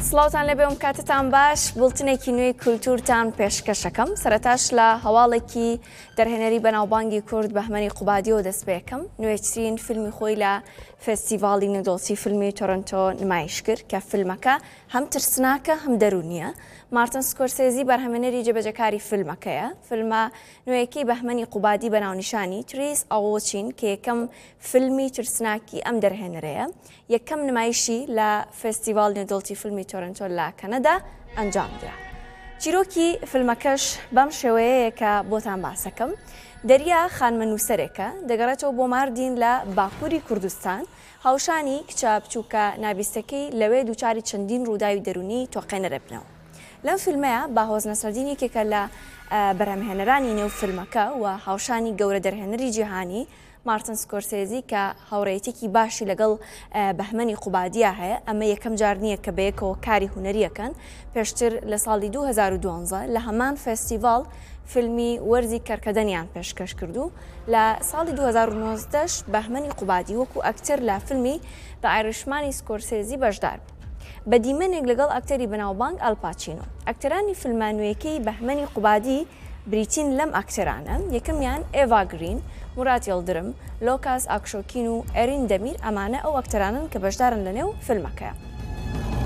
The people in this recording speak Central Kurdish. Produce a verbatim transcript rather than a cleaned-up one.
سڵاوتان لەبێ ئەم کاتتان باش بڵتنێکی نوێی کولتورتان پێشکەشەکەم سەرەتاش لە هەواڵێکی دەرهێنەری بەناوبانگی کورد بەهمەنی قوبادیەوە دەست پێکەم نوێترین فیلمی خۆی لە فێستیڤاڵی نەدۆڵسی فیلمی تۆرۆنتۆ نمایش کرد کە فیلمەکە هەم ترسناکە هەم دەرونیە. مارتن سکۆرسێزی بەرهەمێنەری جێبەجەکاری فیلمەکەیە. فیلمە نوێیەکەی بەهمەنی قوبادی بەناونیشانی تریس ئاوۆچین کە یەکەم فیلمی ترسناکی ئەم دەرهێنەرەیە یەکەم نمایشی لە فێستیڤاڵ نەدۆڵتی فیلمی تۆرۆنتۆ لە کەنەدا ئەنجامدرا. چیرۆکی فیلمەکەش بەم شێوەیەیە کە بۆتان باسەکەم. دەریا خانمەنووسەرێکە دەگەڕێتەوە بۆ ماردین لە باکووری کوردستان هاوشانی کچە بچووکە نابیستەکەی لەوێ دووچاری چەندین ڕووداوی دەرونی تۆقێنەرە بنەوە. لەم فیلمەیە باهۆز نەسەردین یەکێکە لە بەرهەمهێنەرانی نێو فیلمەکە و هاوشانی گەورە دەرهێنەری جیهانی مارتن سکۆرسێزی کە هاوڕێیەتێکی باشی لەگەڵ بەهمەنی قوبادیە هەیە. ئەمە یەکەم جار نییە کە بەیەکەوە کاری هونەریەکەن. پێشتر لە ساڵی دوو هەزار و دوانزە لە هەمان فێستیڤاڵ فیلمی وەرزی کەرکەدەنیان پێشکەش کردو. لە ساڵی دوو هەزار و نۆزدەش بەهمەنی قوبادی وەکو ئەکتەر لە فیلمی The Irishman سکۆرسێزی بەشدار بوو بە دیمەنێک لەگەڵ ئەکتەری بەناوبانگ ئەلپاچینۆ. ئەکتەرانی فیلمانوویەکەی بەهمەنی قوبادی بریتین لەم ئەکتەرانە یەکەمیان ئێڤا گرین، مورات یەڵدرم، لۆکاس ئاکشۆکین و ئەرین دەمیر. ئەمانە ئەو ئەکتەرانن کە بەشدارن لەنێو فیلمەکەیە.